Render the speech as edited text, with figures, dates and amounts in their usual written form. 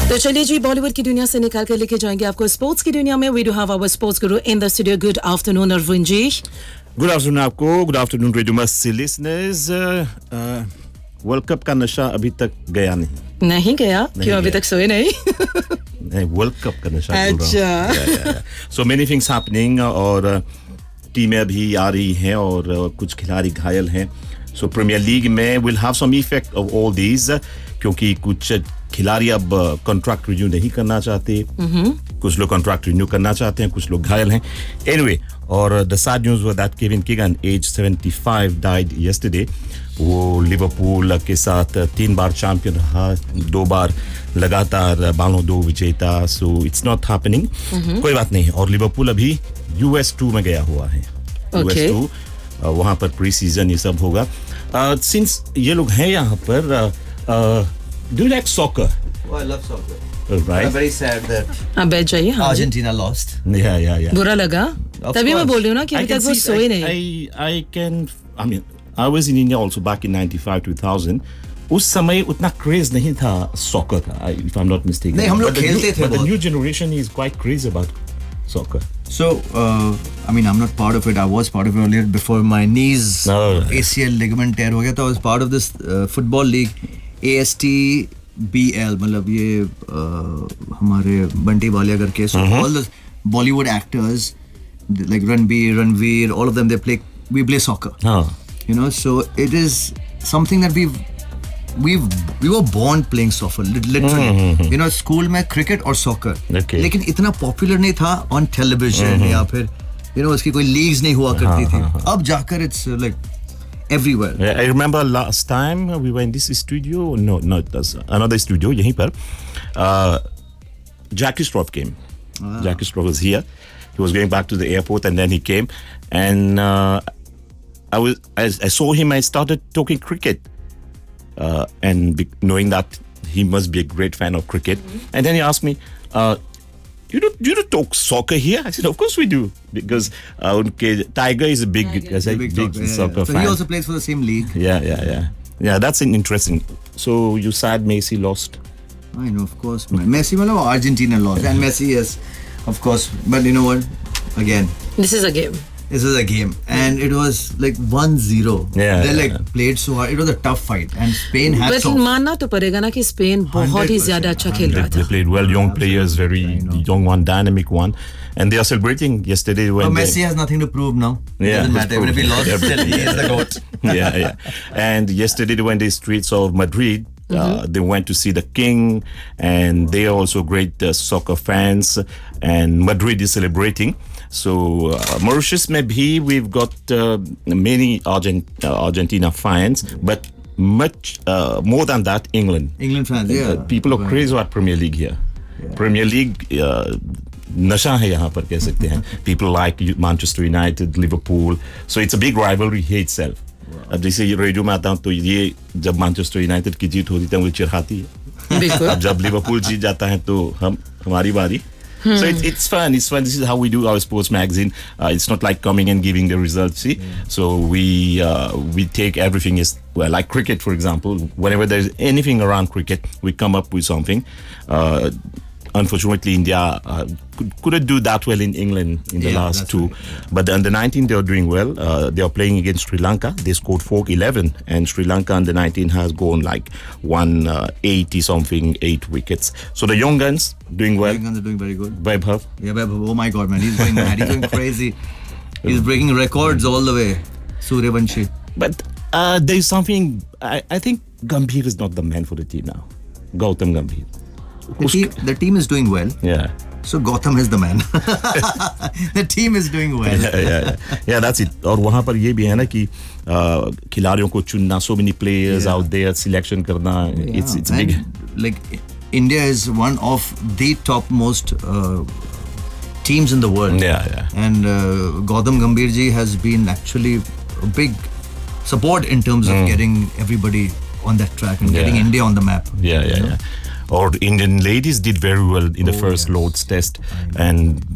तो चलिए जी बॉलीवुड की दुनिया से निकाल कर लेके जाएंगे आपको स्पोर्ट्स की दुनिया में. We do have our sports Guru in the studio. Good afternoon Arvind ji. Good afternoon आपको. गुड आफ्टरनून रेडियो मस्ती लिसनर्स. वर्ल्ड कप का नशा अभी तक गया नहीं गया. क्यों अभी तक सोए नहीं? वर्ल्ड कप का नशा. अच्छा. सो मेनी थिंग्स हैपनिंग और टीमें अभी आ रही हैं और कुछ खिलाड़ी घायल हैं. सो प्रीमियर लीग में will have some effect of all these क्योंकि कुछ खिलाड़ी अब कॉन्ट्रैक्ट रिन्यू नहीं करना चाहते. कुछ लोग कॉन्ट्रैक्ट रिन्यू करना चाहते हैं, कुछ लोग घायल हैं. एनीवे, और the sad news was that Kevin Keegan as 75 died yesterday. वो लिवरपूल के साथ 3 बार चैंपियन रहा, 2 बार लगातार बालों दो विजेता. So it's not happening. कोई बात नहीं. और लिवरपूल अभी US 2 में गया हुआ है. US 2 वहाँ पर प्री सीजन ये सब होगा. सिंस ये लोग हैं यहाँ पर, do you like soccer? Oh, I love soccer. Right. I'm very sad that बैठ जाइए. Argentina lost. Yeah. बुरा लगा. तभी मैं बोल रही हूँ ना कि अभी तक वो सोए नहीं. I mean, I was in India also back in 95, 2000. उस समय उतना क्रेज नहीं था सॉकर का, if I'm not mistaken. नहीं, हम लोग खेलते थे. But the new generation is quite crazy about soccer. So, I mean, I'm not part of it. I was part of it earlier before my knees ACL ligament tear हो गया. तो I was part of this football league, ASTBL. मतलब ये हमारे बंटी वालिया करके. So all the Bollywood actors like Ranveer, all of them, we play soccer. You know, so it is something that we were born playing soccer, literally. You know, school में cricket और soccer. Okay. लेकिन इतना popular नहीं था on television या फिर you know उसकी कोई leagues नहीं हुआ करती थी. अब जाकर it's like everywhere. Yeah, I remember last time we were in this studio. No, it was another studio. यहीं पर Jackie Shroff came. Jackie Shroff was here. He was going back to the airport and then he came and I saw him. I started talking cricket. And knowing that he must be a great fan of cricket. And then he asked me, you don't talk soccer here? I said, of course we do. Because Tiger is a big soccer fan. So he also plays for the same league. Yeah, that's interesting. So you sad Messi lost? I know, of course. Messi, Argentina lost. And Messi, yes, of course. But you know what? Again. This is a game. This was a game, and it was like 1-0. They played so hard. It was a tough fight, and Spain had. But मानना तो पड़ेगा ना कि Spain बहुत ही ज़्यादा अच्छा खेल रहा था. They played well, young players, very young one, dynamic one, and they are celebrating yesterday when. Messi has nothing to prove now. Yeah, doesn't matter even if he lost. Still, he is the GOAT. Yeah. And yesterday they went to the streets of Madrid. They went to see the king, and they are also great soccer fans, and Madrid is celebrating. So Mauritius में भी we've got many Argentina fans, but much more than that England fans. Yeah, people are crazy about Premier League here. Premier League नशा है यहाँ पर कह सकते हैं. People like Manchester United, Liverpool, so it's a big rivalry here itself. अब जैसे ये रेडियो में आता हूँ तो ये जब मैनचेस्टर यूनाइटेड की जीत होती है वो चिढ़ाती है. अब जब लिवरपूल जीत जाता है तो हमारी बारी. So it's fun. This is how we do our sports magazine. It's not like coming and giving the results. See, so we take everything as well. Like cricket, for example. Whenever there's anything around cricket, we come up with something. Unfortunately, India couldn't do that well in England in the last two. Right. But the under 19 they are doing well. They are playing against Sri Lanka. They scored 4-11, and Sri Lanka under 19 has gone like 180 something, 8 wickets. So the young guns doing well. The young guns are doing very good. Vaibhav. Yeah, Vaibhav. Oh my God, man, he's going mad. He's going crazy. He's breaking records all the way. Suryavanshi. But there is something. I think Gambhir is not the man for the team now. Gautam Gambhir. The team is doing well. Yeah. So Gautam is the man. The team is doing well. Yeah, that's it. और वहाँ पर ये भी है ना कि खिलाड़ियों को चुनना, so many players out there, selection करना, it's big. Like India is one of the topmost teams in the world. Yeah. And Gautam Gambhir ji has been actually a big support in terms of getting everybody on that track and getting India on the map. Yeah. Or Indian ladies did very well in the first Lord's Test, and